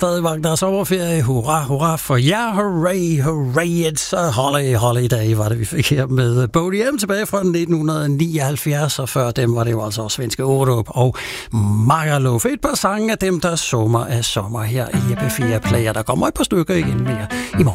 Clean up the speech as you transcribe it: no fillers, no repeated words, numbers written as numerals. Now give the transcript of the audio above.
stadig vagter sommerferie. Hurra, hurra for jer. Hooray, hooray, it's a holiday, var det, vi fik her med Bodie M tilbage fra 1979, og før dem var det jo altså svenske Orup og Magaluf. Et par sange af dem, der summer af sommer her i P4 Player. Der kommer et par stykker igen mere i morgen.